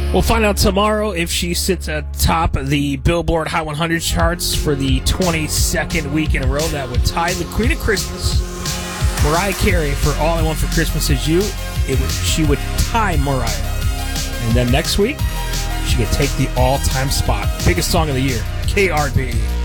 We'll find out tomorrow if she sits atop the Billboard Hot 100 charts for the 22nd week in a row. That would tie the Queen of Christmas, Mariah Carey, for All I Want for Christmas Is You. She would tie Mariah. And then next week, she could take the all-time spot. Biggest song of the year, KRP.